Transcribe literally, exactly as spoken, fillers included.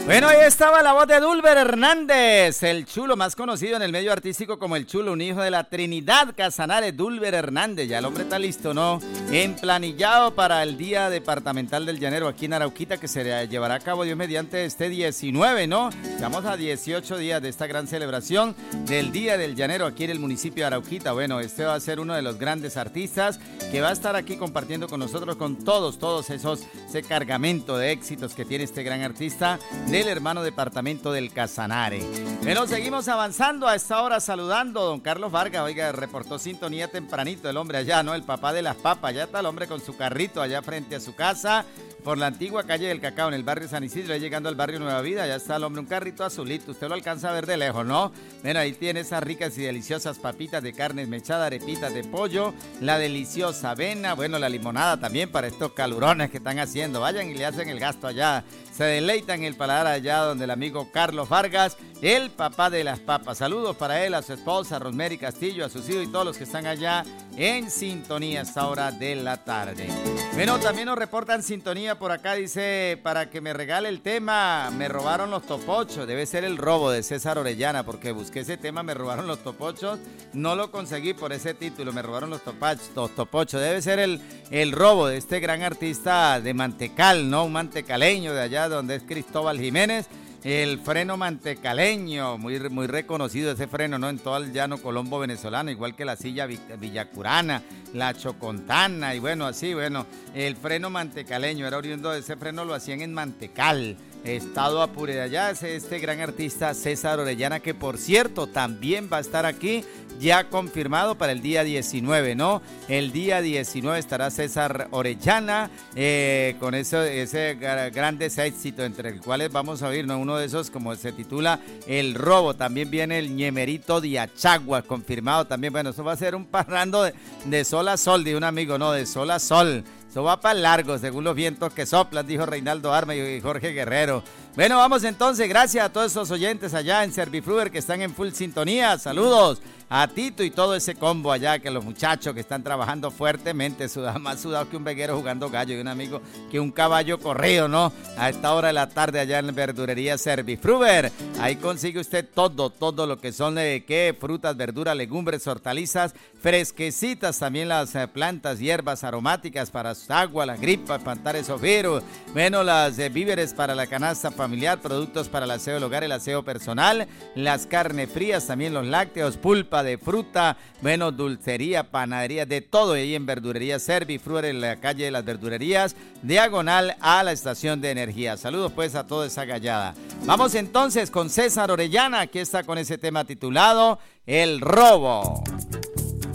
Bueno, ahí estaba la voz de Dulber Hernández, el chulo más conocido en el medio artístico como el chulo, un hijo de la Trinidad Casanare, Dulber Hernández. Ya el hombre está listo, ¿no? Emplanillado para el Día Departamental del Llanero aquí en Arauquita, que se llevará a cabo, Dios mediante, este diecinueve, ¿no? Estamos a dieciocho días de esta gran celebración del Día del Llanero aquí en el municipio de Arauquita. Bueno, este va a ser uno de los grandes artistas que va a estar aquí compartiendo con nosotros, con todos, todos esos, ese cargamento de éxitos que tiene este gran artista del hermano departamento del Casanare. Bueno, seguimos avanzando a esta hora saludando a don Carlos Vargas. Oiga, reportó sintonía tempranito el hombre allá, ¿no? El papá de las papas. Ya está el hombre con su carrito allá frente a su casa, por la antigua calle del Cacao, en el barrio San Isidro, ahí llegando al barrio Nueva Vida. Ya está el hombre, un carrito azulito. Usted lo alcanza a ver de lejos, ¿no? Bueno, ahí tiene esas ricas y deliciosas papitas de carne mechada, arepitas de pollo, la deliciosa avena, bueno, la limonada también para estos calurones que están haciendo. Vayan y le hacen el gasto allá. Se deleitan el paladar allá donde el amigo Carlos Vargas, el papá de las papas. Saludos para él, a su esposa Rosemary Castillo, a sus hijos y todos los que están allá en sintonía a esta hora de la tarde. Bueno, también nos reportan sintonía por acá, dice, para que me regale el tema, me robaron los topochos. Debe ser el robo de César Orellana, porque busqué ese tema, me robaron los topochos, no lo conseguí por ese título, me robaron los, topach, los topochos. Debe ser el, el robo de este gran artista de Mantecal, ¿no? Un mantecaleño de allá donde es Cristóbal Jiménez. El freno mantecaleño, muy, muy reconocido ese freno, ¿no? En todo el llano colombo venezolano, igual que la silla villacurana, la chocontana, y bueno, así, bueno, el freno mantecaleño era oriundo de ese freno, lo hacían en Mantecal, estado Apure. De allá es este gran artista César Orellana, que por cierto también va a estar aquí, ya confirmado para el día diecinueve, ¿no? El día diecinueve estará César Orellana eh, con eso, ese grandes éxitos, entre los cuales vamos a oír, ¿no? Uno de esos, como se titula, El Robo. También viene el Ñemerito de Achagua, confirmado también. Bueno, eso va a ser un parrando de, de sol a sol, de un amigo, ¿no? De sol a sol. Eso va para largo, según los vientos que soplan, dijo Reinaldo Arma y Jorge Guerrero. Bueno, vamos entonces, gracias a todos esos oyentes allá en Servifluver que están en full sintonía. Saludos a Tito y todo ese combo allá, que los muchachos que están trabajando fuertemente, sudados, más sudados que un veguero jugando gallo, y un amigo que un caballo corrido, ¿no? A esta hora de la tarde allá en verdurería Servifluver. Ahí consigue usted todo, todo lo que son de qué, frutas, verduras, legumbres, hortalizas, fresquecitas, también las eh, plantas, hierbas aromáticas para su agua, la gripa, espantar esos virus. Bueno, las eh, víveres para la canasta familiar, productos para el aseo del hogar, el aseo personal, las carnes frías, también los lácteos, pulpa de fruta, bueno, dulcería, panadería, de todo ahí en verdurería Servifluver, en la calle de las verdurerías, diagonal a la estación de energía. Saludos pues a toda esa gallada. Vamos entonces con César Orellana, aquí está con ese tema titulado El Robo.